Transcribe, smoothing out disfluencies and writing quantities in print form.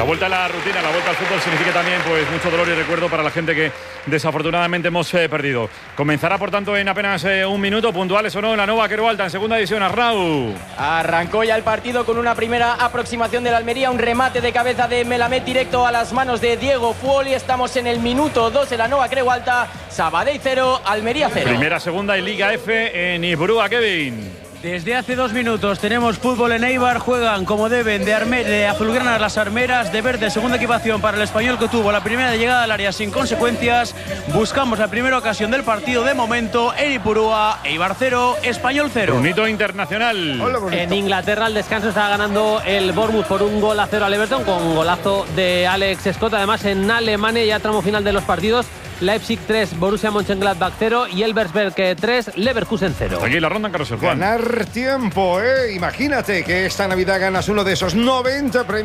vuelta a la rutina, la vuelta al fútbol significa también pues mucho dolor y recuerdo para la gente que desafortunadamente hemos perdido. Comenzará por tanto en apenas un minuto, puntuales o no, en la Nova Quero Alta en segunda división. Arnau. Arrancó ya el partido con una primera aproximación del Almería, un remate de cabeza de Melamed directo a las manos de Diego Fuoli. Estamos en el minuto 2 en la Nova Quero Alta. Sabadell 0, Almería 0. Primera, segunda y Liga F en Ipurúa, Kevin. Desde hace 2 minutos tenemos fútbol en Eibar, juegan como deben de azulgranas las armeras, de verde segunda equipación para el Español que tuvo la primera llegada al área sin consecuencias. Buscamos la primera ocasión del partido de momento en Ipurúa, Eibar 0, Español 0. Brunito internacional. En Inglaterra al descanso está ganando el Bournemouth por 1-0 al Everton con golazo de Alex Scott. Además en Alemania ya tramo final de los partidos. Leipzig 3, Borussia Mönchengladbach 0 y Elversberg 3, Leverkusen 0. Aquí la ronda en Carlos Juan. Ganar tiempo, ¿eh? Imagínate que esta Navidad ganas uno de esos 90 premios.